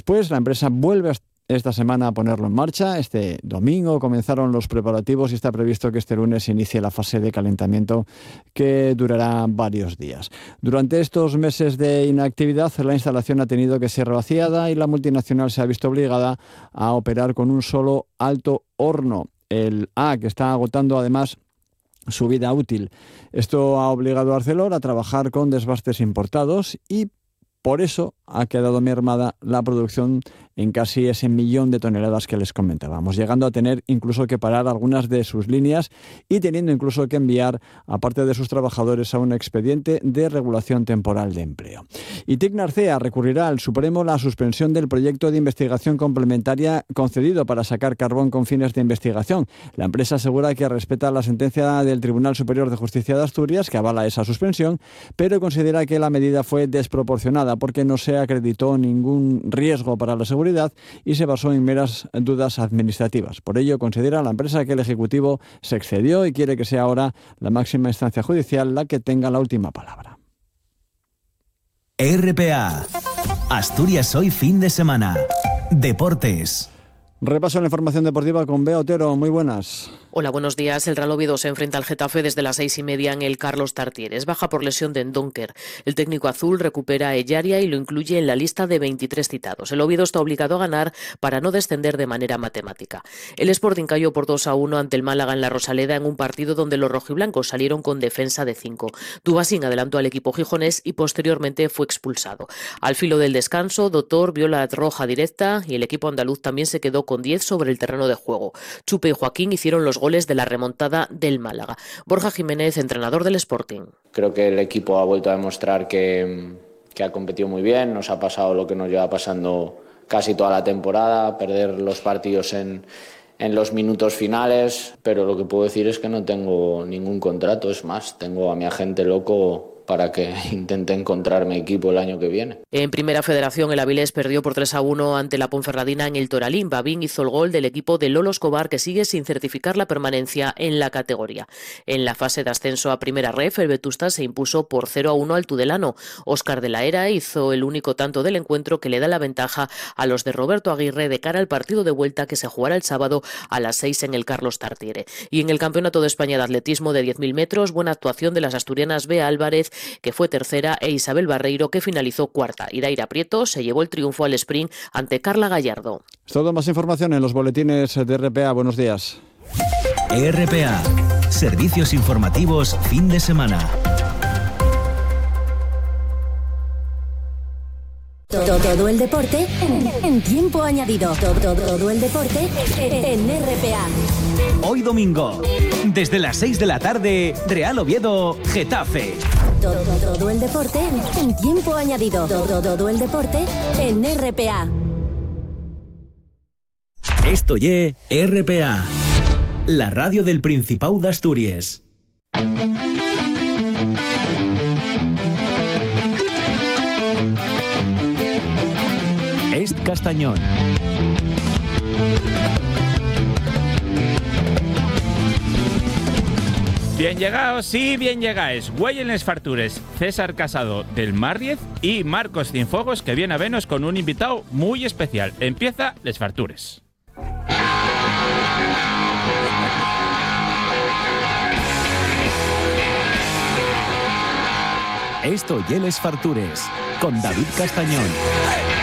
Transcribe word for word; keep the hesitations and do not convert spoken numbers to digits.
después, la empresa vuelve a esta semana a ponerlo en marcha. Este domingo comenzaron los preparativos y está previsto que este lunes se inicie la fase de calentamiento que durará varios días. Durante estos meses de inactividad, la instalación ha tenido que ser vaciada y la multinacional se ha visto obligada a operar con un solo alto horno, el A, que está agotando además su vida útil. Esto ha obligado a Arcelor a trabajar con desbastes importados y por eso ha quedado mermada la producción en casi ese millón de toneladas que les comentábamos, llegando a tener incluso que parar algunas de sus líneas y teniendo incluso que enviar a parte de sus trabajadores a un expediente de regulación temporal de empleo. Y TIC Narcea recurrirá al Supremo la suspensión del proyecto de investigación complementaria concedido para sacar carbón con fines de investigación. La empresa asegura que respeta la sentencia del Tribunal Superior de Justicia de Asturias, que avala esa suspensión, pero considera que la medida fue desproporcionada porque no se acreditó ningún riesgo para la seguridad y se basó en meras dudas administrativas. Por ello, considera la empresa que el Ejecutivo se excedió y quiere que sea ahora la máxima instancia judicial la que tenga la última palabra. R P A. Asturias hoy fin de semana. Deportes. Repaso la información deportiva con Bea Otero. Muy buenas. Hola, buenos días. El Real Oviedo se enfrenta al Getafe desde las seis y media en el Carlos Tartiere. Es baja por lesión de Ndonker. El técnico azul recupera a Ellaria y lo incluye en la lista de veintitrés citados. El Oviedo está obligado a ganar para no descender de manera matemática. El Sporting cayó por dos a uno ante el Málaga en la Rosaleda en un partido donde los rojiblancos salieron con defensa de cinco. Dubasín adelantó al equipo gijonés y posteriormente fue expulsado. Al filo del descanso, Doctor vio la roja directa y el equipo andaluz también se quedó con diez sobre el terreno de juego. Chupe y Joaquín hicieron los goles de la remontada del Málaga. Borja Jiménez, entrenador del Sporting. Creo que el equipo ha vuelto a demostrar que, que ha competido muy bien. Nos ha pasado lo que nos lleva pasando casi toda la temporada, perder los partidos en, en los minutos finales, pero lo que puedo decir es que no tengo ningún contrato. Es más, tengo a mi agente loco para que intente encontrar mi equipo el año que viene. En Primera Federación, el Avilés perdió por tres a uno ante la Ponferradina en el Toralín. Babín hizo el gol del equipo de Lolo Escobar, que sigue sin certificar la permanencia en la categoría. En la fase de ascenso a Primera Ref, el Vetusta se impuso por cero a uno al Tudelano. Óscar de la Era hizo el único tanto del encuentro que le da la ventaja a los de Roberto Aguirre de cara al partido de vuelta que se jugará el sábado a las seis en el Carlos Tartiere. Y en el Campeonato de España de Atletismo de diez mil metros, buena actuación de las asturianas Bea Álvarez, que fue tercera, e Isabel Barreiro, que finalizó cuarta. Iraira Prieto se llevó el triunfo al sprint ante Carla Gallardo. Es todo. Más información en los boletines de R P A. Buenos días. R P A. Servicios informativos fin de semana. Todo, todo el deporte en, en tiempo añadido. Todo, todo, todo el deporte en R P A. Hoy domingo, desde las seis de la tarde, Real Oviedo, Getafe. Todo, todo el deporte en tiempo añadido. Todo, todo el deporte en R P A. Esto ye R P A, la radio del Principado de Asturias. Est Castañón. Bien llegados, sí, bien llegáis. Güey en les fartures, César Casado del Marriez y Marcos Cienfuegos, que viene a vernos con un invitado muy especial. Empieza les fartures. Esto ye les fartures, con David Castañón.